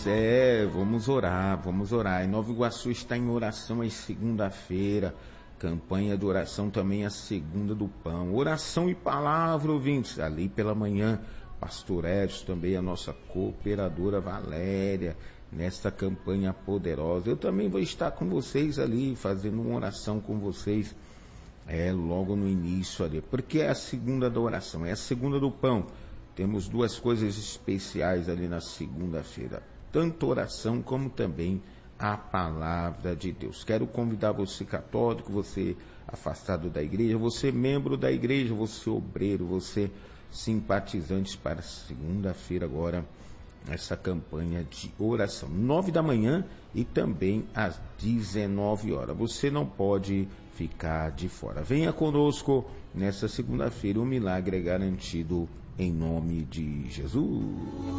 Vamos orar, vamos orar. Em Nova Iguaçu está em oração às segunda-feira. Campanha de oração também a segunda do pão. Oração e palavra, ouvintes. Ali pela manhã, Pastor Edson, também a nossa cooperadora Valéria, nesta campanha poderosa. Eu também vou estar com vocês ali, fazendo uma oração com vocês, logo no início ali. Porque é a segunda da oração, é a segunda do pão. Temos duas coisas especiais ali na segunda-feira. Tanto oração como também a palavra de Deus. Quero convidar você católico, você afastado da igreja, você membro da igreja, você obreiro, você simpatizante para segunda-feira agora, essa campanha de oração, 9 da manhã e também às 19 horas. Você não pode ficar de fora. Venha conosco nessa segunda-feira, o milagre é garantido em nome de Jesus.